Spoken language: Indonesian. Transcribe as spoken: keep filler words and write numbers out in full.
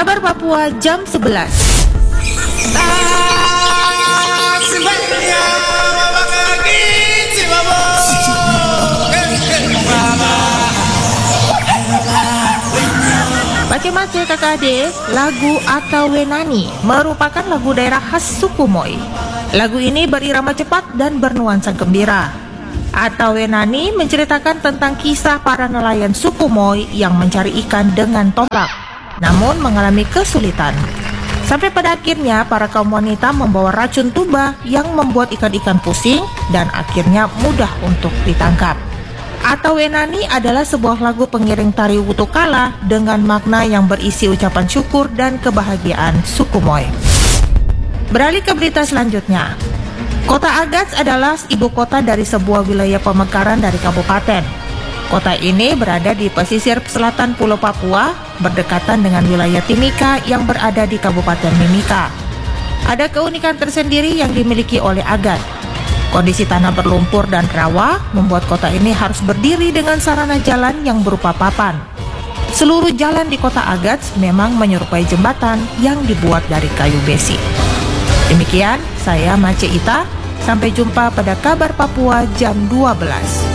Kabar Papua jam sebelas. Pace-mace kakak adik, lagu Atawenani merupakan lagu daerah khas suku Moi. Lagu ini berirama cepat dan bernuansa gembira. Atawenani menceritakan tentang kisah para nelayan suku Moi yang mencari ikan dengan tombak, namun mengalami kesulitan. Sampai pada akhirnya para kaum wanita membawa racun tuba yang membuat ikan-ikan pusing dan akhirnya mudah untuk ditangkap. Atawenani adalah sebuah lagu pengiring tari Wutukala dengan makna yang berisi ucapan syukur dan kebahagiaan suku Moi. Beralih ke berita selanjutnya. Kota Agats adalah ibu kota dari sebuah wilayah pemekaran dari kabupaten. Kota ini berada di pesisir selatan Pulau Papua, berdekatan dengan wilayah Timika yang berada di Kabupaten Mimika. Ada keunikan tersendiri yang dimiliki oleh Agats. Kondisi tanah berlumpur dan rawa membuat kota ini harus berdiri dengan sarana jalan yang berupa papan. Seluruh jalan di kota Agats memang menyerupai jembatan yang dibuat dari kayu besi. Demikian, saya Mace Ita. Sampai jumpa pada Kabar Papua jam dua belas.